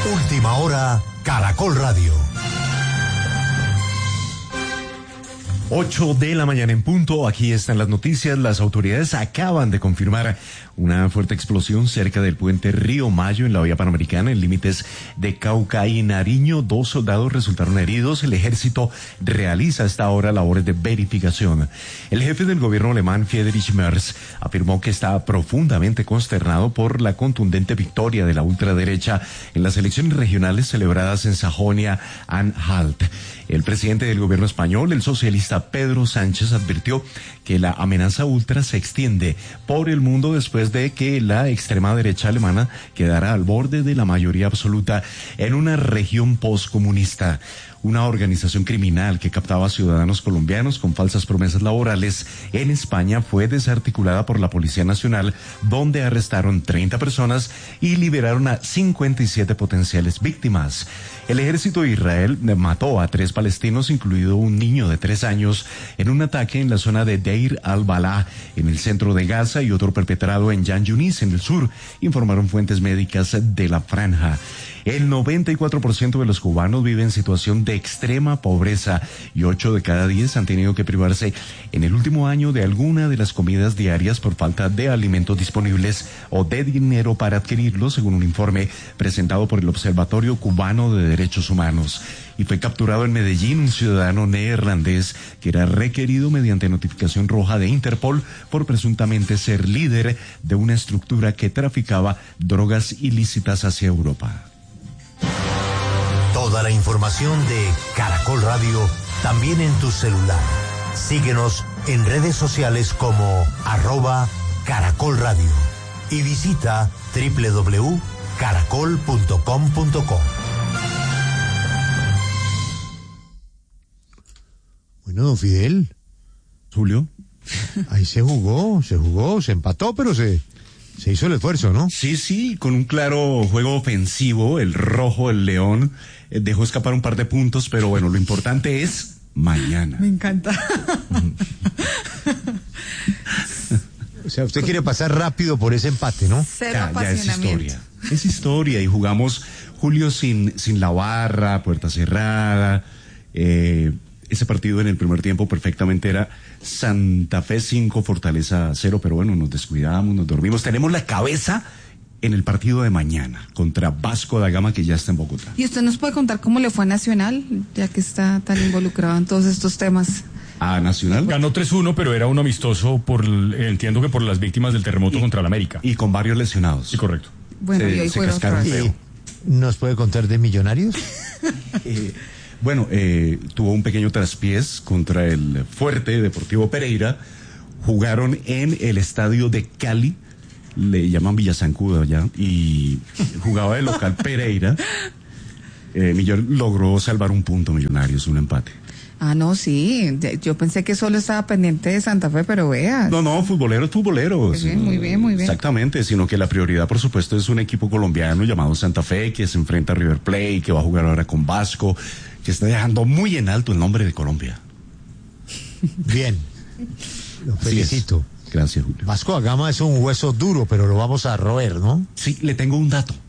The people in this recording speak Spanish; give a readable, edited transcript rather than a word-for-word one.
Última hora, Caracol Radio. 8 de la mañana en punto, aquí están las noticias. Las autoridades acaban de confirmar una fuerte explosión cerca del puente Río Mayo en la vía panamericana, en límites de Cauca y Nariño. 2 soldados resultaron heridos. El ejército realiza hasta ahora labores de verificación. El jefe del gobierno alemán, Friedrich Merz, afirmó que está profundamente consternado por la contundente victoria de la ultraderecha en las elecciones regionales celebradas en Sajonia-Anhalt. El presidente del gobierno español, el socialista Pedro Sánchez, advirtió que la amenaza ultra se extiende por el mundo después de que la extrema derecha alemana quedara al borde de la mayoría absoluta en una región postcomunista. Una organización criminal que captaba a ciudadanos colombianos con falsas promesas laborales en España fue desarticulada por la Policía Nacional, donde arrestaron 30 personas y liberaron a 57 potenciales víctimas. El ejército de Israel mató a 3 palestinos, incluido un niño de 3 años, en un ataque en la zona de Deir al-Balah, en el centro de Gaza, y otro perpetrado en Yan Yunis, en el sur, informaron fuentes médicas de la franja. El 94% de los cubanos vive en situación de extrema pobreza y 8 de cada 10 han tenido que privarse en el último año de alguna de las comidas diarias por falta de alimentos disponibles o de dinero para adquirirlos, según un informe presentado por el Observatorio Cubano de Derechos Humanos. Y fue capturado en Medellín un ciudadano neerlandés que era requerido mediante notificación roja de Interpol por presuntamente ser líder de una estructura que traficaba drogas ilícitas hacia Europa. Toda la información de Caracol Radio también en tu celular. Síguenos en redes sociales como @Caracol Radio y visita www.caracol.com.co. Bueno, don Fidel. Julio. Ahí se jugó, se empató, pero se hizo el esfuerzo, ¿no? Sí, con un claro juego ofensivo, el rojo, el León, dejó escapar un par de puntos, pero bueno, lo importante es mañana. Me encanta. O sea, usted quiere pasar rápido por ese empate, ¿no? Cero Ya es apasionamiento. historia, y jugamos, Julio, sin la barra, puerta cerrada. Ese partido en el primer tiempo perfectamente era Santa Fe 5, Fortaleza 0, pero bueno, nos descuidamos, nos dormimos. Tenemos la cabeza en el partido de mañana contra Vasco da Gama, que ya está en Bogotá. ¿Y usted nos puede contar cómo le fue a Nacional, ya que está tan involucrado en todos estos temas? ¿A Nacional? Ganó 3-1, pero era un amistoso entiendo que por las víctimas del terremoto contra el América. Y con varios lesionados. Sí, correcto. Bueno, y hoy se fueron cascaron otra vez. feo. ¿Nos puede contar de Millonarios? Bueno, tuvo un pequeño traspiés contra el fuerte Deportivo Pereira. Jugaron en el estadio de Cali, le llaman Villa Zancudo allá, y jugaba el local Pereira. Logró salvar un punto, Millonarios, un empate. Ah, no, sí. Yo pensé que solo estaba pendiente de Santa Fe, pero vea. No, futboleros. Muy bien. Exactamente, sino que la prioridad, por supuesto, es un equipo colombiano llamado Santa Fe, que se enfrenta a River Plate, que va a jugar ahora con Vasco, que está dejando muy en alto el nombre de Colombia. Bien, lo felicito. Gracias, Julio. Vasco da Gama es un hueso duro, pero lo vamos a roer, ¿no? Sí, le tengo un dato.